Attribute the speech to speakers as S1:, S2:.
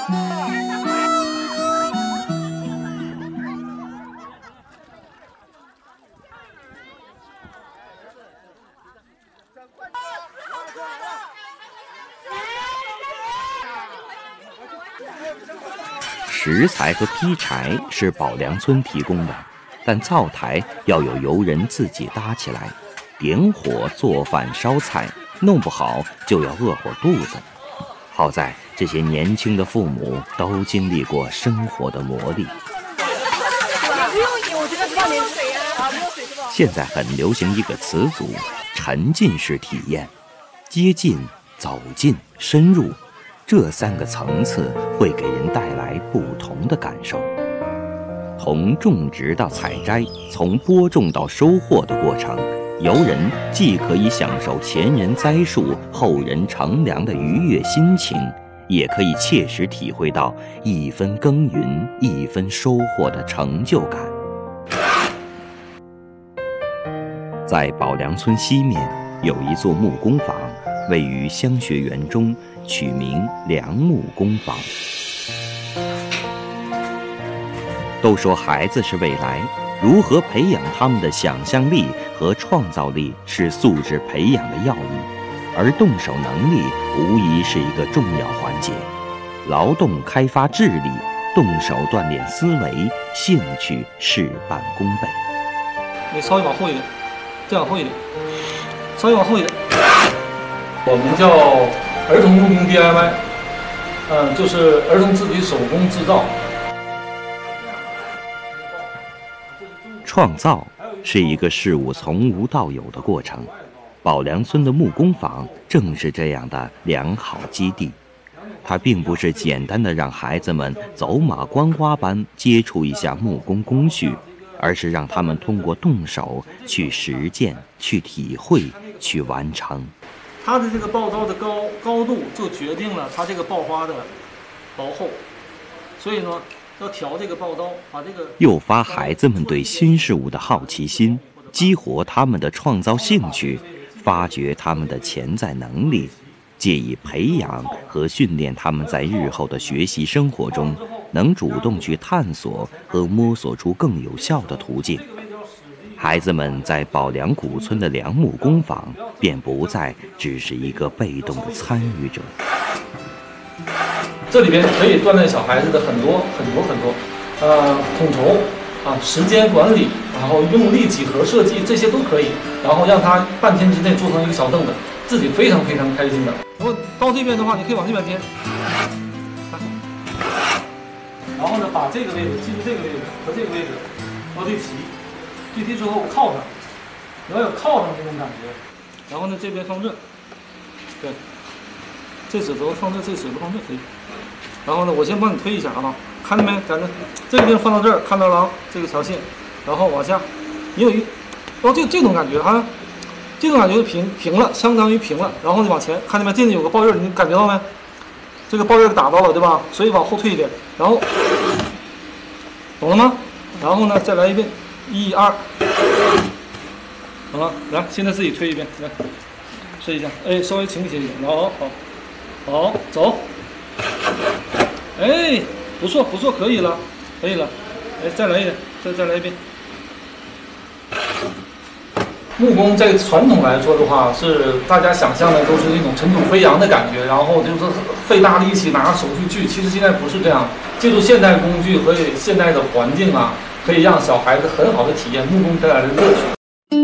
S1: 石材和劈柴是宝梁村提供的，但灶台要有游人自己搭起来，点火做饭烧菜，弄不好就要饿会肚子。好在这些年轻的父母都经历过生活的磨砺。现在很流行一个词组，沉浸式体验，接近、走近、深入，这3个层次会给人带来不同的感受。从种植到采摘，从播种到收获的过程，游人既可以享受前人栽树后人乘凉的愉悦心情，也可以切实体会到一分耕耘一分收获的成就感。在宝梁村西面有一座木工坊，位于香学园中，取名梁木工坊。都说孩子是未来，如何培养他们的想象力和创造力是素质培养的要义，而动手能力无疑是一个重要环节。劳动开发智力，动手锻炼思维，兴趣事半功倍。
S2: 你稍微往后一点，再往后一点，稍微往后一点。我们叫儿童木工 DIY，就是儿童自己手工制造。
S1: 创造是一个事物从无到有的过程，宝梁村的木工坊正是这样的良好基地。它并不是简单的让孩子们走马观花般接触一下木工工序，而是让他们通过动手去实践、去体会、去完成。
S2: 它的这个刨刀的高度就决定了它这个刨花的薄厚，所以呢要调这个刨刀，把这个
S1: 诱发孩子们对新事物的好奇心，激活他们的创造兴趣，发掘他们的潜在能力，借以培养和训练他们在日后的学习生活中能主动去探索和摸索出更有效的途径。孩子们在宝梁古村的梁木工坊便不再只是一个被动的参与者。
S2: 这里边可以锻炼小孩子的很多统筹时间管理，然后用力几何设计，这些都可以，然后让他半天之内做成一个小凳子，自己非常非常开心的。然后到这边的话，你可以往这边颠，然后呢把这个位置记住，这个位置和这个位置要对齐，对齐之后靠上，你要有靠上这种感觉。然后呢这边放这，对，这指头放这，这指头放这可以。然后呢，我先帮你推一下啊，看到没？咱们这个地方放到这儿，看到了啊，这个条线，然后往下，你有一，这种感觉啊，这种感觉平了，相当于平了。然后你往前，看到没？这里有个爆印，你感觉到没？这个爆印打到了，对吧？所以往后退一点，然后，懂了吗？然后呢，再来一遍，1、2，好了，来，现在自己推一遍，来，试一下，哎，稍微倾斜一点，好，走。哎，不错，可以了，哎，再来一点，再来一遍。木工在传统来说的话，是大家想象的都是一种尘土飞扬的感觉，然后就是费大力气拿手去，其实现在不是这样。借助现代工具和现代的环境可以让小孩子很好的体验木工带来的乐趣。